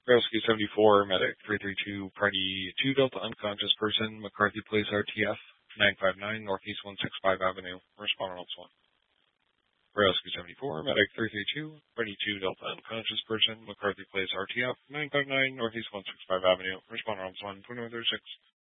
Rescue 74, Medic 332, Party 2 Delta unconscious person, McCarthy Place RTF, 959 Northeast 165 Avenue. Respond on 1. Rescue 74, Medic 332, Party 2 Delta unconscious person, McCarthy Place RTF, 959 Northeast 165 Avenue. Respond on 1, 2136.